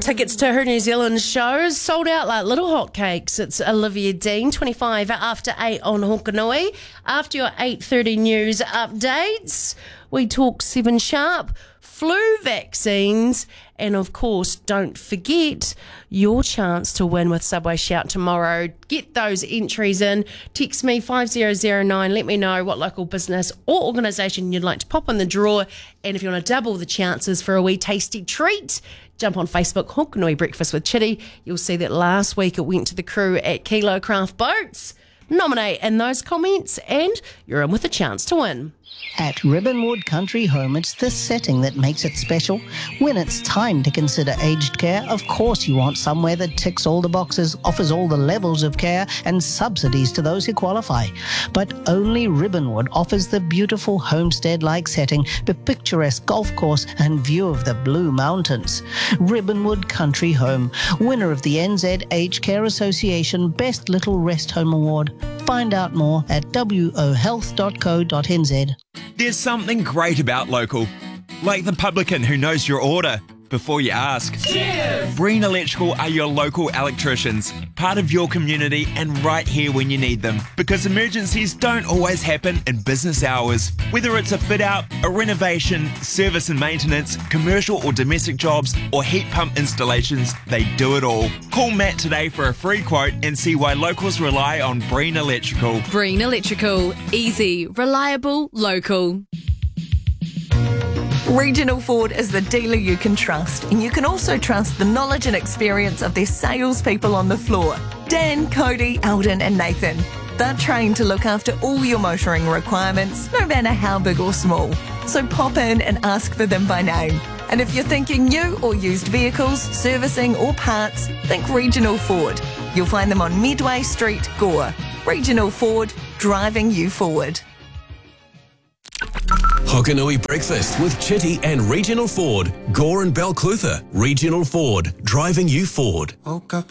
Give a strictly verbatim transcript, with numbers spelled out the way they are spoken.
tickets to her New Zealand shows sold out like little hotcakes. It's Olivia Dean, twenty-five after eight on Hokanui. After your eight thirty news updates, we talk seven sharp, flu vaccines, and of course, don't forget your chance to win with Subway Shout tomorrow. Get those entries in. Text me five zero zero nine. Let me know what local business or organisation you'd like to pop in the draw. And if you want to double the chances for a wee tasty treat, jump on Facebook, Hokanui Breakfast with Chitty. You'll see that last week it went to the crew at Kilo Craft Boats. Nominate in those comments and you're in with a chance to win. At Ribbonwood Country Home, it's this setting that makes it special. When it's time to consider aged care, of course you want somewhere that ticks all the boxes, offers all the levels of care and subsidies to those who qualify. But only Ribbonwood offers the beautiful homestead-like setting, the picturesque golf course and view of the Blue Mountains. Ribbonwood Country Home, winner of the N Z Aged Care Association Best Little Rest Home Award. Find out more at w o health dot co dot n z. There's something great about local, like the publican who knows your order before you ask. Cheers! Breen Electrical are your local electricians, part of your community and right here when you need them. Because emergencies don't always happen in business hours. Whether it's a fit out, a renovation, service and maintenance, commercial or domestic jobs, or heat pump installations, they do it all. Call Matt today for a free quote and see why locals rely on Breen Electrical. Breen Electrical. Easy, reliable, local. Regional Ford is the dealer you can trust, and you can also trust the knowledge and experience of their salespeople on the floor. Dan, Cody, Alden and Nathan. They're trained to look after all your motoring requirements, no matter how big or small. So pop in and ask for them by name. And if you're thinking new or used vehicles, servicing or parts, think Regional Ford. You'll find them on Midway Street, Gore. Regional Ford, driving you forward. Hokanui Breakfast with Chitty and Regional Ford. Gore and Balclutha. Regional Ford, driving you forward. Woke up